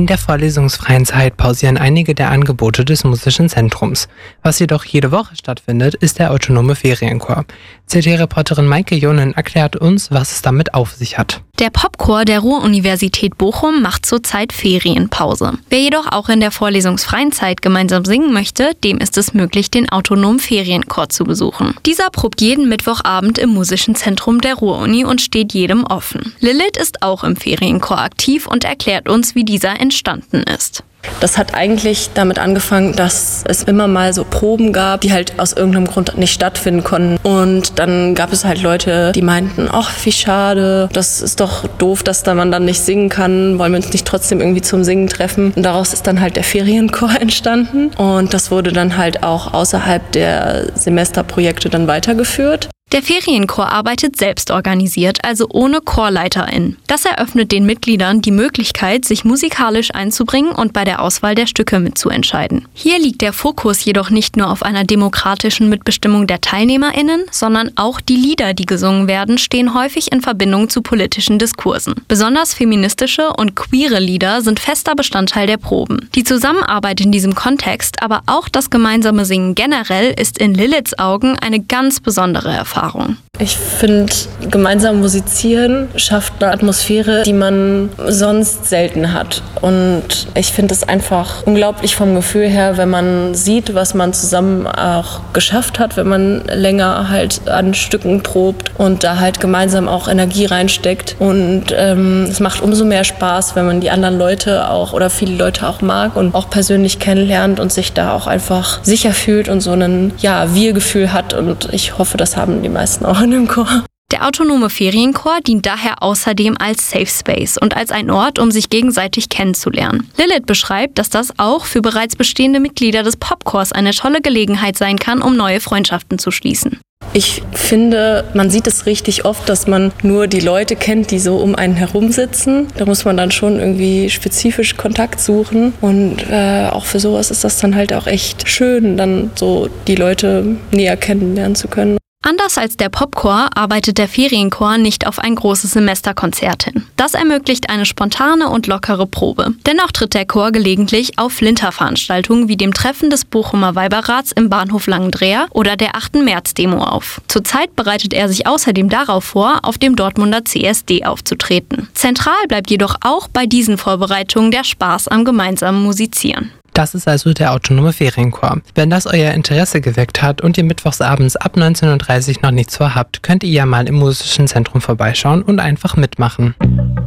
der vorlesungsfreien Zeit pausieren einige der Angebote des Musischen Zentrums. Was jedoch jede Woche stattfindet, ist der autonome Ferienchor. CT-Reporterin Maike Jonen erklärt uns, was es damit auf sich hat. Der Popchor der Ruhr-Universität Bochum macht zurzeit Ferienpause. Wer jedoch auch in der vorlesungsfreien Zeit gemeinsam singen möchte, dem ist es möglich, den autonomen Ferienchor zu besuchen. Dieser probt jeden Mittwochabend im Musischen Zentrum der Ruhr-Uni und steht jedem offen. Lilith ist auch im Ferienchor aktiv und erklärt uns, wie dieser entstanden ist. Das hat eigentlich damit angefangen, dass es immer mal so Proben gab, die halt aus irgendeinem Grund nicht stattfinden konnten. Und dann gab es halt Leute, die meinten, ach, wie schade, das ist doch doof, dass da man dann nicht singen kann, wollen wir uns nicht trotzdem irgendwie zum Singen treffen. Und daraus ist dann halt der Ferienchor entstanden. Und das wurde dann halt auch außerhalb der Semesterprojekte dann weitergeführt. Der Ferienchor arbeitet selbst organisiert, also ohne ChorleiterInnen. Das eröffnet den Mitgliedern die Möglichkeit, sich musikalisch einzubringen und bei der Auswahl der Stücke mitzuentscheiden. Hier liegt der Fokus jedoch nicht nur auf einer demokratischen Mitbestimmung der TeilnehmerInnen, sondern auch die Lieder, die gesungen werden, stehen häufig in Verbindung zu politischen Diskursen. Besonders feministische und queere Lieder sind fester Bestandteil der Proben. Die Zusammenarbeit in diesem Kontext, aber auch das gemeinsame Singen generell, ist in Liliths Augen eine ganz besondere Erfahrung. Ich finde, gemeinsam musizieren schafft eine Atmosphäre, die man sonst selten hat. Und ich finde es einfach unglaublich vom Gefühl her, wenn man sieht, was man zusammen auch geschafft hat, wenn man länger halt an Stücken probt und da halt gemeinsam auch Energie reinsteckt. Und es macht umso mehr Spaß, wenn man die anderen Leute auch oder viele Leute auch mag und auch persönlich kennenlernt und sich da auch einfach sicher fühlt und so ein Wir-Gefühl hat. Und ich hoffe, das haben die meisten auch in dem Chor. Der autonome Ferienchor dient daher außerdem als Safe Space und als ein Ort, um sich gegenseitig kennenzulernen. Lilith beschreibt, dass das auch für bereits bestehende Mitglieder des Popchors eine tolle Gelegenheit sein kann, um neue Freundschaften zu schließen. Ich finde, man sieht es richtig oft, dass man nur die Leute kennt, die so um einen herum sitzen. Da muss man dann schon irgendwie spezifisch Kontakt suchen. Und auch für sowas ist das dann halt auch echt schön, dann so die Leute näher kennenlernen zu können. Anders als der Popchor arbeitet der Ferienchor nicht auf ein großes Semesterkonzert hin. Das ermöglicht eine spontane und lockere Probe. Dennoch tritt der Chor gelegentlich auf Flinterveranstaltungen wie dem Treffen des Bochumer Weiberrats im Bahnhof Langendreher oder der 8. März-Demo auf. Zurzeit bereitet er sich außerdem darauf vor, auf dem Dortmunder CSD aufzutreten. Zentral bleibt jedoch auch bei diesen Vorbereitungen der Spaß am gemeinsamen Musizieren. Das ist also der autonome Ferienchor. Wenn das euer Interesse geweckt hat und ihr mittwochsabends ab 19:30 Uhr noch nichts vorhabt, könnt ihr ja mal im Musischen Zentrum vorbeischauen und einfach mitmachen.